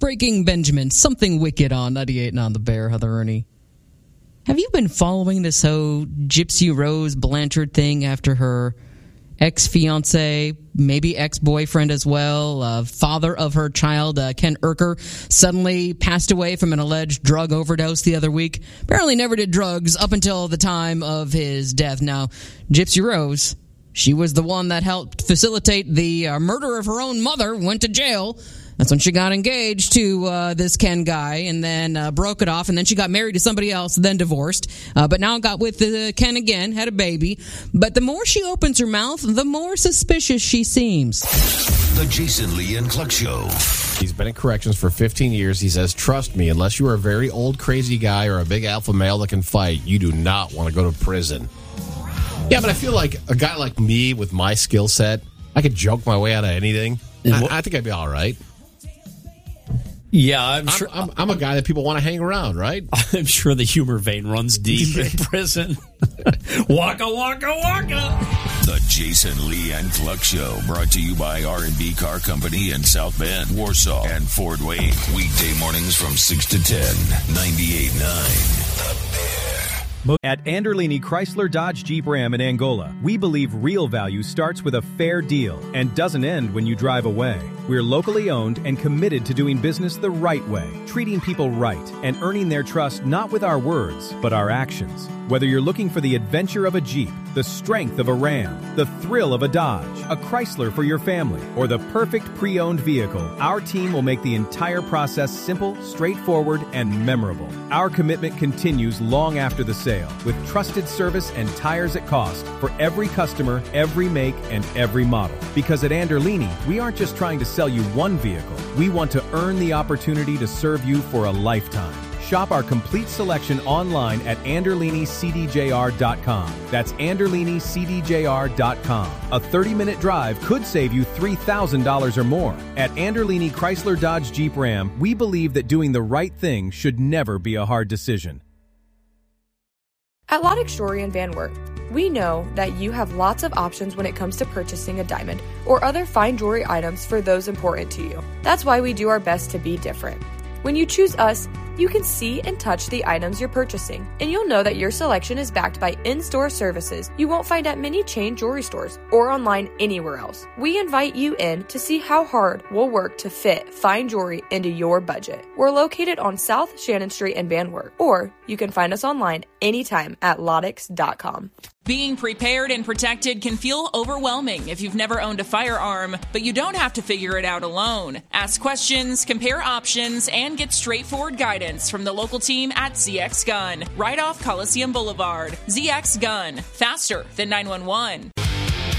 Breaking Benjamin, something wicked on 98 and on the Bear, Heather Ernie. Have you been following this whole Gypsy Rose Blanchard thing after her ex-fiance, maybe ex-boyfriend as well, father of her child, Ken Urker, suddenly passed away from an alleged drug overdose the other week? Apparently never did drugs up until the time of his death. Now, Gypsy Rose, she was the one that helped facilitate the murder of her own mother, went to jail. That's when she got engaged to this Ken guy and then broke it off, and then she got married to somebody else, then divorced, but now got with Ken again, had a baby. But the more she opens her mouth, the more suspicious she seems. The Jason Lee and Cluck Show. He's been in corrections for 15 years. He says, trust me, unless you are a very old crazy guy or a big alpha male that can fight, you do not want to go to prison. Yeah, but I feel like a guy like me with my skill set, I could joke my way out of anything. I think I'd be all right. Yeah, I'm sure. I'm a guy that people want to hang around, right? I'm sure the humor vein runs deep in prison. Waka, waka, waka. The Jason Lee and Cluck Show, brought to you by R&B Car Company in South Bend, Warsaw, and Fort Wayne. Weekday mornings from 6 to 10, 98.9. The Bear. At Anderlini Chrysler Dodge Jeep Ram in Angola, we believe real value starts with a fair deal and doesn't end when you drive away. We're locally owned and committed to doing business the right way, treating people right, and earning their trust not with our words, but our actions. Whether you're looking for the adventure of a Jeep, the strength of a Ram, the thrill of a Dodge, a Chrysler for your family, or the perfect pre-owned vehicle, our team will make the entire process simple, straightforward, and memorable. Our commitment continues long after the sale, with trusted service and tires at cost for every customer, every make, and every model. Because at Anderlini, we aren't just trying to sell you one vehicle. We want to earn the opportunity to serve you for a lifetime. Shop our complete selection online at AnderliniCDJR.com. That's AnderliniCDJR.com. A 30-minute drive could save you $3,000 or more. At Anderlini Chrysler Dodge Jeep Ram, we believe that doing the right thing should never be a hard decision. At Lodex Jewelry in Van Wert, we know that you have lots of options when it comes to purchasing a diamond or other fine jewelry items for those important to you. That's why we do our best to be different. When you choose us, you can see and touch the items you're purchasing, and you'll know that your selection is backed by in-store services you won't find at many chain jewelry stores or online anywhere else. We invite you in to see how hard we'll work to fit fine jewelry into your budget. We're located on South Shannon Street in Van Wert, or you can find us online anytime at Lodex.com. Being prepared and protected can feel overwhelming if you've never owned a firearm, but you don't have to figure it out alone. Ask questions, compare options, and get straightforward guidance from the local team at ZX Gun, right off Coliseum Boulevard. ZX Gun, faster than 911.